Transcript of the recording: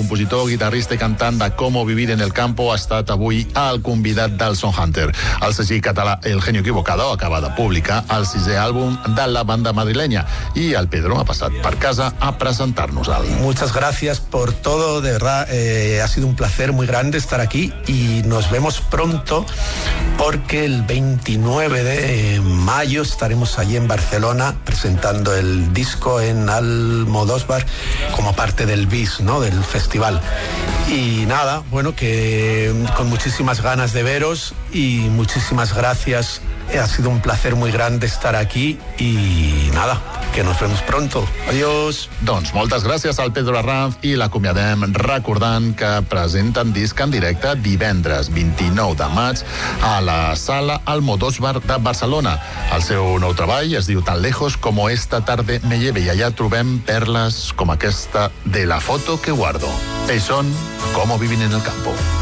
compositor, guitarrista i cantant de Cómo vivir en el campo, ha estat avui el convidat del Son Hunter. El segell català El Genio Equivocado acaba de publicar el 6è àlbum de la banda madrileña y el Pedro ha passat per casa a presentar-nos-el. Muchas gracias por todo, de verdad, ha sido un placer muy grande estar aquí y nos vemos pronto porque el 29 de mayo estaremos allí en Barcelona presentando el disco en Almodóvar como parte del BIS, ¿no?, del festival. Y nada, bueno, que con muchísimas ganas de veros y muchísimas gracias. Ha sido un placer muy grande estar aquí y nada, que nos vemos pronto. Adiós. Doncs moltes gràcies al Pedro Arranz i l'acomiadem recordant que presenten disc en directe divendres 29 de maig a la Sala Almodóvar de Barcelona. El seu nou treball es diu Tan lejos como esta tarde me lleve i allà trobem perles com aquesta de La foto que guardo. Ells són Cómo vivir en el campo.